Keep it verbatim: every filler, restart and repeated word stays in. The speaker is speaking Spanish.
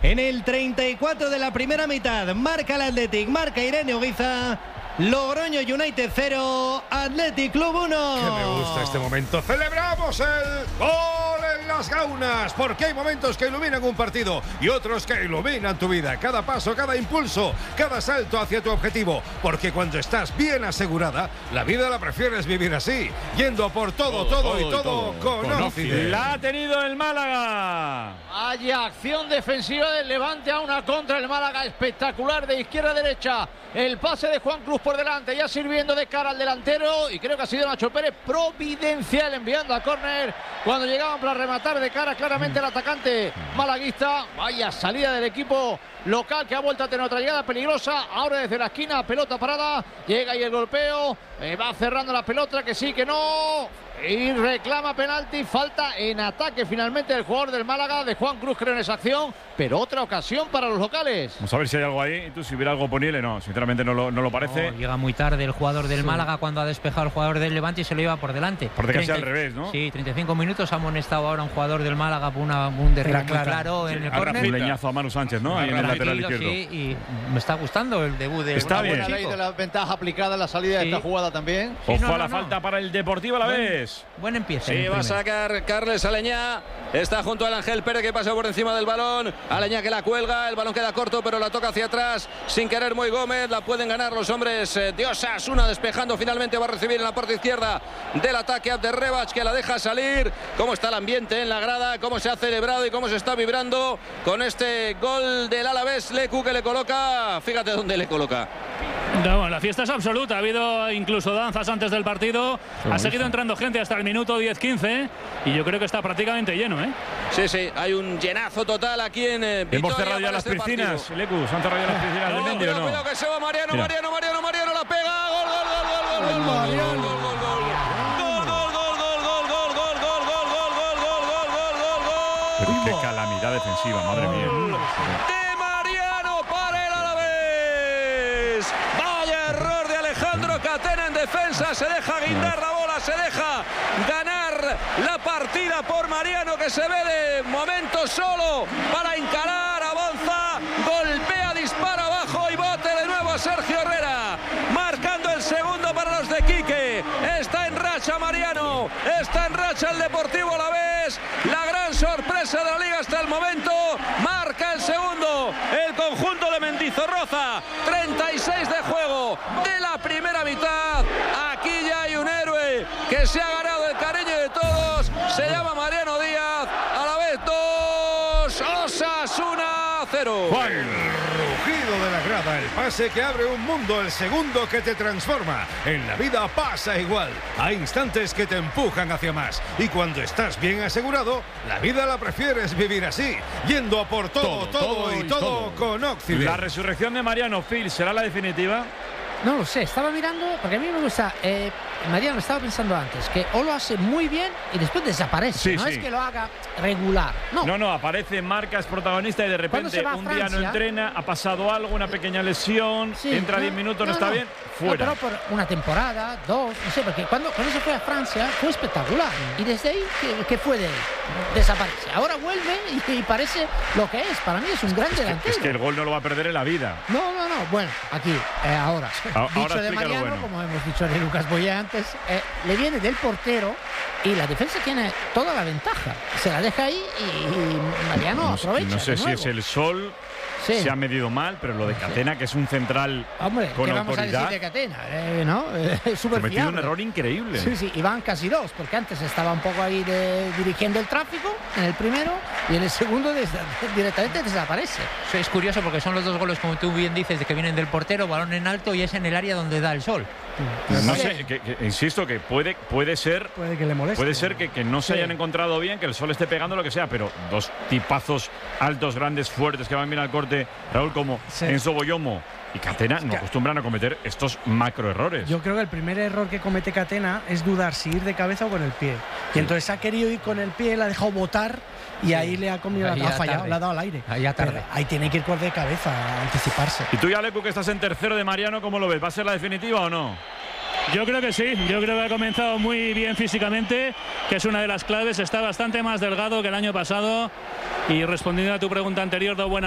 En el treinta y cuatro de la primera mitad, marca el Athletic, marca Irene Uguiza. Logroño United cero, Athletic Club uno. Que me gusta este momento. Celebramos el gol en las gaunas, porque hay momentos que iluminan un partido y otros que iluminan tu vida. Cada paso, cada impulso, cada salto hacia tu objetivo. Porque cuando estás bien asegurada, la vida la prefieres vivir así, yendo por todo, todo, todo y todo, todo con, con Occidente. La ha tenido el Málaga. Hay acción defensiva del Levante a una contra el Málaga, espectacular de izquierda a derecha. El pase de Juan Cruz por delante, ya sirviendo de cara al delantero, y creo que ha sido Nacho Pérez providencial enviando a córner cuando llegaban para rematar de cara claramente el atacante malaguista. Vaya salida del equipo local, que ha vuelto a tener otra llegada peligrosa. Ahora desde la esquina, pelota parada, llega ahí el golpeo, eh, va cerrando la pelota, que sí, que no, y reclama penalti. Falta en ataque finalmente del jugador del Málaga, de Juan Cruz, creo, en esa acción, pero otra ocasión para los locales. Vamos a ver si hay algo ahí. Tú, si hubiera algo ponible, no, sinceramente no lo, no lo parece. No, llega muy tarde el jugador del sí. Málaga cuando ha despejado el jugador del Levante y se lo lleva por delante. Parece que sea al revés, ¿no? Sí, treinta y cinco minutos, ha amonestado ahora un jugador del Málaga por una, un derribo muy claro sí, en el córner. Un leñazo a Manu Sánchez, ¿no? Ahí en el lateral izquierdo. Sí, y me está gustando el debut de Está bien. Buena ley de la ventaja aplicada en la salida sí. de esta jugada también. Sí, Ojo no, a la no, falta no. para el Deportivo a la buen, vez. Buen empiezo. Sí, va a sacar Carles Aleñá. Está junto al Ángel Pérez, que pasa por encima del balón. Aleñá que la cuelga. El balón queda corto, pero la toca hacia atrás. Sin querer Moy Gómez. La pueden ganar los hombres de Osasuna. Despejando finalmente. Va a recibir en la parte izquierda del ataque Abderrebach, que la deja salir. Cómo está el ambiente en la grada. Cómo se ha celebrado y cómo se está vibrando con este gol del Alavés. Lecu, que le coloca. Fíjate dónde le coloca. No, la fiesta es absoluta. Ha habido incluso danzas antes del partido. Sí, ha seguido entrando gente hasta el minuto diez quince y yo creo que está prácticamente lleno, ¿eh? Sí, sí, hay un llenazo total aquí en eh, Vitoria. Hemos cerrado ya las este piscinas, Lecu. ¿Se han cerrado ya las piscinas no, del Mendy o no? Cuidado que se va Mariano, Mira. Mariano, Mariano, Mariano, la pega. Gol, gol, gol, gol, gol, gol, gol, gol, gol, gol, gol, gol. Pero qué calamidad defensiva, madre mía. De Mariano para el Alavés. Vaya error de Alejandro Catena en defensa. Se deja guindar la bola, se deja ganar la partida por Mariano, que se ve de momento solo para encarar, avanza, golpea, dispara abajo y bote de nuevo a Sergio Herrera, marcando el segundo para los de Quique. Está en racha Mariano, está en racha el Deportivo Alavés, la gran sorpresa de la liga hasta el momento. Marca el segundo el conjunto de Mendizorroza. Treinta y seis de juego de la primera mitad. Aquí ya hay un héroe que se ha ganado el cariño de todos. Se llama Mariano Díaz. Alavés dos, Osasuna cero. Juan. Rugido de la grada, el pase que abre un mundo, el segundo que te transforma. En la vida pasa igual. Hay instantes que te empujan hacia más. Y cuando estás bien asegurado, la vida la prefieres vivir así, yendo a por todo, todo, todo, todo y todo, todo con Occidente. La resurrección de Mariano, Phil, ¿será la definitiva? No lo sé, estaba mirando, porque a mí me gusta, eh, Mariano, estaba pensando antes, que o lo hace muy bien y después desaparece, sí, no sí. es que lo haga regular, no. No, no, aparece, marca, es protagonista y de repente un Francia, día no entrena, ha pasado algo, una pequeña lesión, sí, entra no, diez minutos, no, no está no. bien, fuera. No, pero por una temporada, dos, no sé, porque cuando, cuando se fue a Francia fue espectacular y desde ahí, ¿qué, qué fue de él? Desaparece. Ahora vuelve y, y parece lo que es, para mí es un gran es delantero. Que, es que el gol no lo va a perder en la vida. No, no, no, bueno, aquí, eh, ahora, A, dicho ahora de Mariano, bueno. como hemos dicho de Lucas Boya antes, eh, le viene del portero y la defensa tiene toda la ventaja. Se la deja ahí y, y Mariano no, aprovecha. No sé si es el sol, sí. Se ha medido mal, pero lo de Catena, que es un central Hombre, con ¿qué autoridad. vamos a decir de Catena? Eh, ¿no? Eh, súper cometido fiable. un error increíble. Sí, sí, y van casi dos, porque antes estaba un poco ahí de, dirigiendo el tráfico en el primero y en el segundo des, directamente desaparece. Eso es curioso porque son los dos goles, como tú bien dices, de que vienen del portero, balón en alto y es en el área donde da el sol. No sé, que, que, insisto que puede, puede ser puede que le moleste. Puede ser que, que no se sí. hayan encontrado bien, que el sol esté pegando lo que sea, pero dos tipazos altos, grandes, fuertes que van bien al corte, Raúl, como sí. Enzo Boyomo y Catena, no acostumbran a cometer estos macro errores. Yo creo que el primer error que comete Catena es dudar si ir de cabeza o con el pie. Y sí. entonces ha querido ir con el pie, la ha dejado botar y sí. ahí le ha comido, la, ha fallado, le ha dado al aire. Ahí ya tarde. Pero ahí tiene que ir con de cabeza, a anticiparse. Y tú, Alecu, que estás en tercero de Mariano, ¿cómo lo ves? ¿Va a ser la definitiva o no? Yo creo que sí, yo creo que ha comenzado muy bien físicamente, que es una de las claves, está bastante más delgado que el año pasado y respondiendo a tu pregunta anterior, do buena